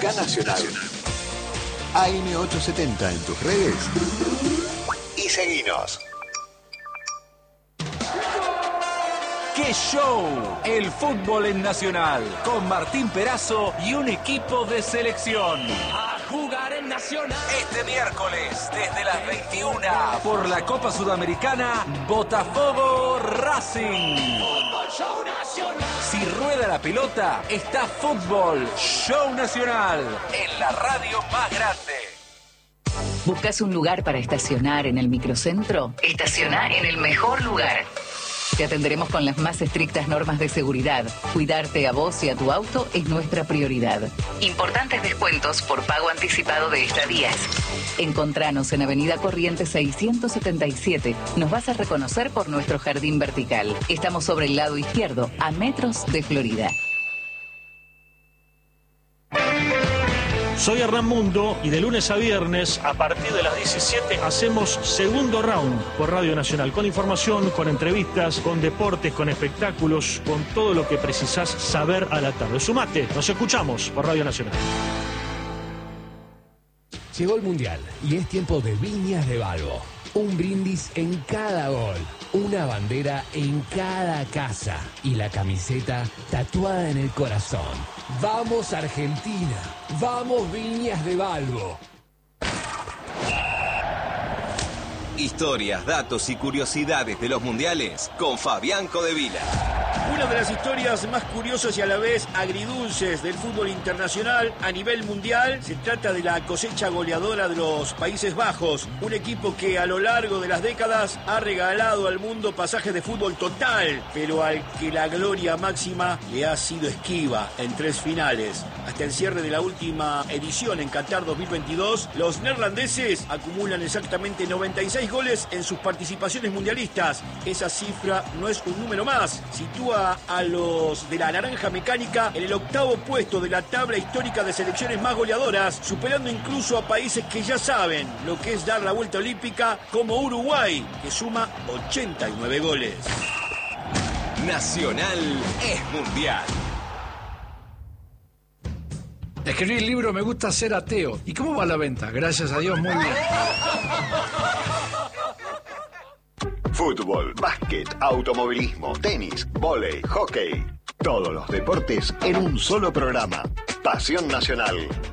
acá Nacional. AM870 en tus redes y seguinos. ¡Qué show! El fútbol en Nacional, con Martín Perazo y un equipo de selección. A jugar en Nacional. Este miércoles, desde las 21, por la Copa Sudamericana, Botafogo Racing. Fútbol Show Nacional. Si rueda la pelota, está Fútbol Show Nacional, en la radio más grande. ¿Buscas un lugar para estacionar en el microcentro? Estaciona en el mejor lugar. Te atenderemos con las más estrictas normas de seguridad. Cuidarte a vos y a tu auto es nuestra prioridad. Importantes descuentos por pago anticipado de estadías. Encontranos en Avenida Corrientes 677. Nos vas a reconocer por nuestro jardín vertical. Estamos sobre el lado izquierdo, a metros de Florida. Soy Hernán Mundo y de lunes a viernes, a partir de las 17, hacemos Segundo Round por Radio Nacional. Con información, con entrevistas, con deportes, con espectáculos, con todo lo que precisás saber a la tarde. Sumate, nos escuchamos por Radio Nacional. Llegó el Mundial y es tiempo de Viñas de Balbo. Un brindis en cada gol, una bandera en cada casa y la camiseta tatuada en el corazón. ¡Vamos Argentina! ¡Vamos Viñas de Balbo! Historias, datos y curiosidades de los mundiales con Fabián Codevila. Una de las historias más curiosas y a la vez agridulces del fútbol internacional a nivel mundial se trata de la cosecha goleadora de los Países Bajos, un equipo que a lo largo de las décadas ha regalado al mundo pasajes de fútbol total, pero al que la gloria máxima le ha sido esquiva en 3 finales. Hasta el cierre de la última edición en Qatar 2022, los neerlandeses acumulan exactamente 96 goles en sus participaciones mundialistas. Esa cifra no es un número más, sitúa a los de la naranja mecánica en el 8º puesto de la tabla histórica de selecciones más goleadoras, superando incluso a países que ya saben lo que es dar la vuelta olímpica, como Uruguay, que suma 89 goles. Nacional es mundial. Escribí el libro Me gusta ser ateo. ¿Y cómo va la venta? Gracias a Dios, muy bien. Fútbol, básquet, automovilismo, tenis, vóley, hockey. Todos los deportes en un solo programa. Pasión Nacional.